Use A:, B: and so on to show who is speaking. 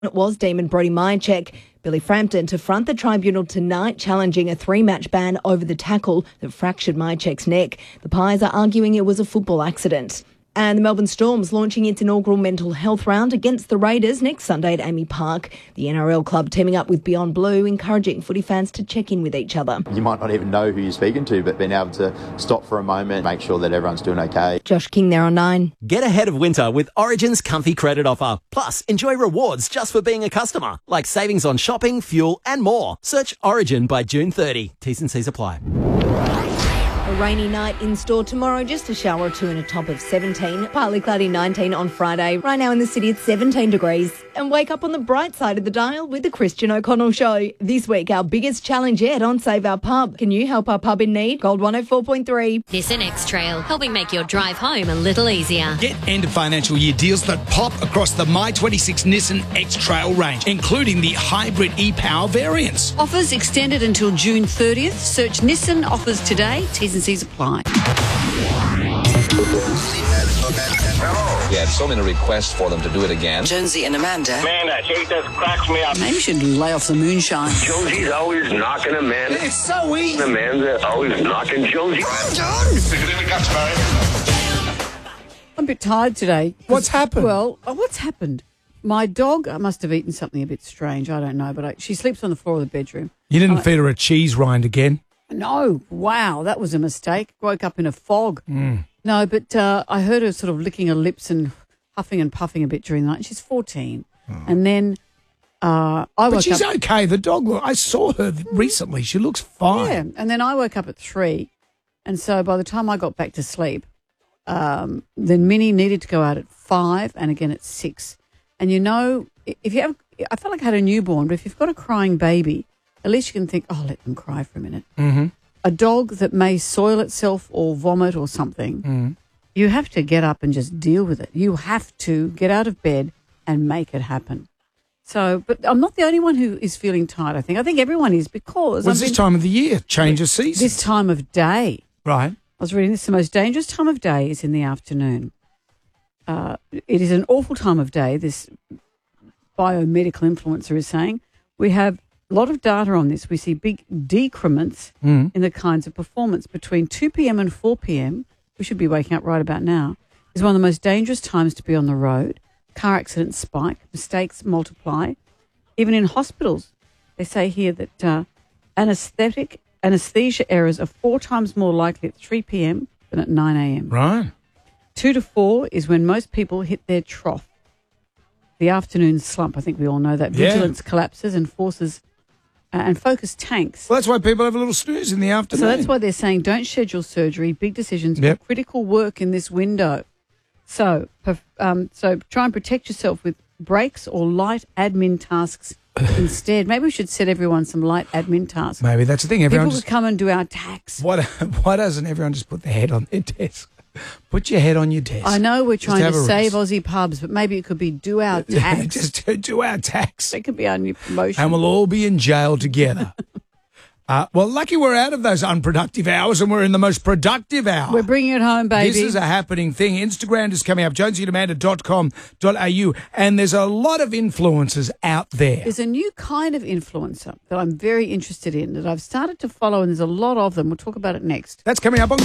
A: It was Demon Brody Myercheck. Billy Frampton to front the tribunal tonight, challenging a 3-match ban over the tackle that fractured Myercheck's neck. The Pies are arguing it was a football accident. And the Melbourne Storm's launching its inaugural mental health round against the Raiders next Sunday at Amy Park. The NRL club teaming up with Beyond Blue, encouraging footy fans to check in with each other.
B: You might not even know who you're speaking to, but being able to stop for a moment, make sure that everyone's doing okay.
A: Josh King there on 9.
C: Get ahead of winter with Origin's comfy credit offer. Plus, enjoy rewards just for being a customer, like savings on shopping, fuel and more. Search Origin by June 30. T's and C's apply.
A: A rainy night in store tomorrow, just a shower or two and a top of 17. Partly cloudy 19 on Friday. Right now in the city it's 17 degrees. And wake up on the bright side of the dial with the Christian O'Connell Show. This week our biggest challenge yet on Save Our Pub. Can you help our pub in need? Gold 104.3.
D: Nissan X-Trail, helping make your drive home a little easier.
E: Get end of financial year deals that pop across the My26 Nissan X-Trail range, including the hybrid e-Power variants.
F: Offers extended until June 30th. Search Nissan offers today. T's and C's apply.
G: We had so many requests for them to do it again.
F: Jonesy and Amanda.
H: Man, that chick just cracks me up.
F: Maybe you should lay off the moonshine.
H: Jonesy's always knocking Amanda.
E: It's so easy.
H: Amanda's always knocking Jonesy.
F: I'm a bit tired today.
E: What's happened?
F: Well, what's happened? My dog must have eaten something a bit strange. I don't know, but she sleeps on the floor of the bedroom.
E: You didn't feed her a cheese rind again?
F: No. Wow, that was a mistake. Woke up in a fog. No, but I heard her sort of licking her lips and huffing and puffing a bit during the night. She's 14. And then I woke up.
E: But she's okay. The dog, I saw her recently. She looks fine.
F: Yeah, and then I woke up at 3. And so by the time I got back to sleep, then Minnie needed to go out at 5 and again at 6. And you know, if you have, I felt like I had a newborn, but if you've got a crying baby, at least you can think, oh, let them cry for a minute.
E: Mm-hmm.
F: A dog that may soil itself or vomit or something, you have to get up and just deal with it. You have to get out of bed and make it happen. So, but I'm not the only one who is feeling tired, I think. I think everyone is because...
E: What's this time of the year? Change of season?
F: This time of day.
E: Right.
F: I was reading this. The most dangerous time of day is in the afternoon. It is an awful time of day, this biomedical influencer is saying. We have a lot of data on this. We see big decrements in the kinds of performance. Between 2 p.m. and 4 p.m., we should be waking up right about now, is one of the most dangerous times to be on the road. Car accidents spike, mistakes multiply. Even in hospitals, they say here that anesthesia errors are 4 times more likely at 3 p.m. than at 9 a.m.
E: Right.
F: 2 to 4 is when most people hit their trough. The afternoon slump, I think we all know that. Vigilance collapses and forces and focus tanks.
E: Well, that's why people have a little snooze in the afternoon.
F: So that's why they're saying don't schedule surgery, big decisions, or critical work in this window. So try and protect yourself with breaks or light admin tasks instead. Maybe we should set everyone some light admin tasks.
E: Maybe that's the thing. Everyone
F: People could come and do our tax.
E: Why doesn't everyone just put their head on their desk? Put your head on your desk.
F: I know we're trying to save Aussie pubs, but maybe it could be do our tax.
E: Just do our tax.
F: That could be our new promotion.
E: And we'll all be in jail together. Well, lucky we're out of those unproductive hours and we're in the most productive hour.
F: We're bringing it home, baby.
E: This is a happening thing. Instagram is coming up, jonesyandamanda.com.au, and there's a lot of influencers out there.
F: There's a new kind of influencer that I'm very interested in that I've started to follow, and there's a lot of them. We'll talk about it next.
E: That's coming up on